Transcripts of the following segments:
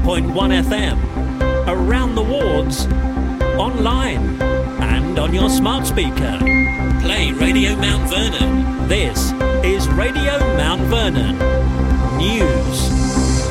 96.1 FM, around the wards, online and on your smart speaker. Play Radio Mount Vernon. This is Radio Mount Vernon News.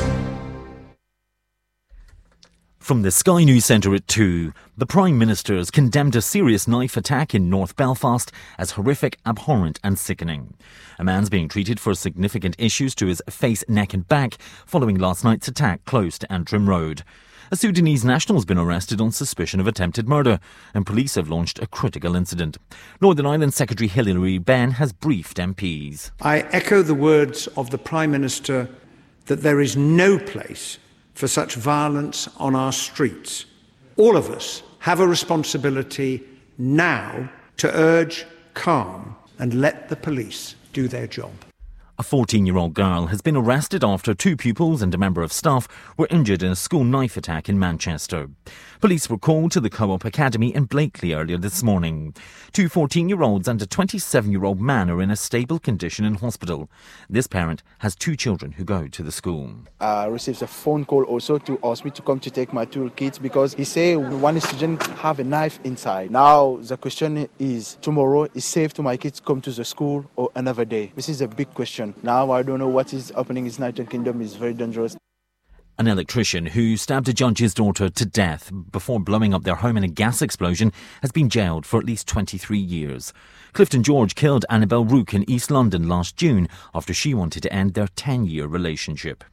From the Sky News Centre at 2, the Prime Minister has condemned a serious knife attack in North Belfast as horrific, abhorrent and sickening. A man's being treated for significant issues to his face, neck and back following last night's attack close to Antrim Road. A Sudanese national has been arrested on suspicion of attempted murder, and police have launched a critical incident. Northern Ireland Secretary Hilary Benn has briefed MPs. I echo the words of the Prime Minister that there is no place for such violence on our streets. All of us have a responsibility now to urge calm and let the police do their job. A 14-year-old girl has been arrested after two pupils and a member of staff were injured in a school knife attack in Manchester. Police were called to the Co-op Academy in Blakely earlier this morning. Two 14-year-olds and a 27-year-old man are in a stable condition in hospital. This parent has two children who go to the school. I received a phone call also to ask me to come to take my two kids because he said one student have a knife inside. Now the question is, tomorrow is safe to my kids come to the school or another day? This is a big question. Now I don't know what is happening in the United Kingdom. Is very dangerous. An electrician who stabbed a judge's daughter to death before blowing up their home in a gas explosion has been jailed for at least 23 years. Clifton George killed Annabelle Rook in East London last June after she wanted to end their 10-year relationship.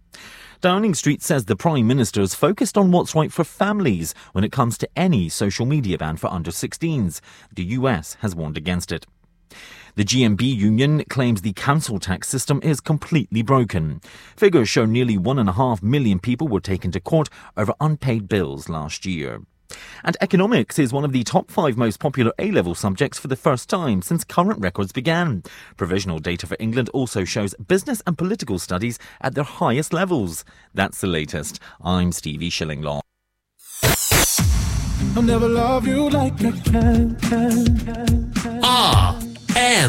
Downing Street says the Prime Minister is focused on what's right for families when it comes to any social media ban for under-16s. The US has warned against it. The GMB union claims the council tax system is completely broken. Figures show nearly 1.5 million people were taken to court over unpaid bills last year. And economics is one of the top 5 most popular A-level subjects for the first time since current records began. Provisional data for England also shows business and political studies at their highest levels. That's the latest. I'm Stevie Shillinglaw. I'll never love you like I can.